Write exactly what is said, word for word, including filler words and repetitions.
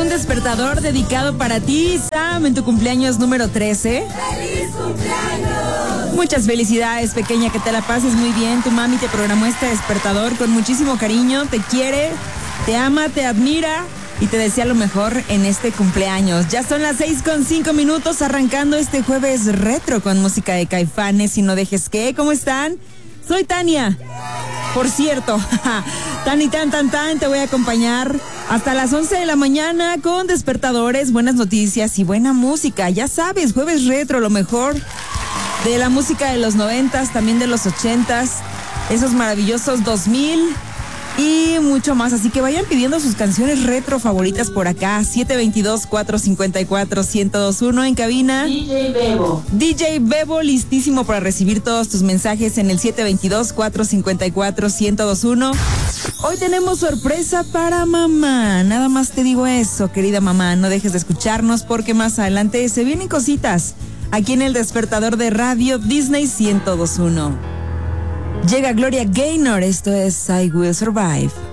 despertador dedicado para ti, Sam, en tu cumpleaños número trece. ¡Feliz cumpleaños! Muchas felicidades, pequeña, que te la pases muy bien. Tu mami te programó este despertador con muchísimo cariño, te quiere, te ama, te admira y te desea lo mejor en este cumpleaños. Ya son las seis con cinco minutos, arrancando este jueves retro con música de Caifanes y No Dejes Que. ¿Cómo están? Soy Tania. Por cierto, tan y tan, tan, tan, te voy a acompañar hasta las once de la mañana con despertadores, buenas noticias y buena música. Ya sabes, jueves retro, lo mejor de la música de los noventas, también de los ochentas, esos maravillosos dos mil y mucho más. Así que vayan pidiendo sus canciones retro favoritas por acá. siete dos dos, cuatro cinco cuatro, uno cero dos uno en cabina. D J Bebo. D J Bebo, listísimo para recibir todos tus mensajes en el siete dos dos, cuatro cinco cuatro, uno cero dos uno. Hoy tenemos sorpresa para mamá. Nada más te digo eso, querida mamá. No dejes de escucharnos porque más adelante se vienen cositas aquí en el despertador de Radio Disney ciento dos punto uno. Llega Gloria Gaynor, esto es I Will Survive.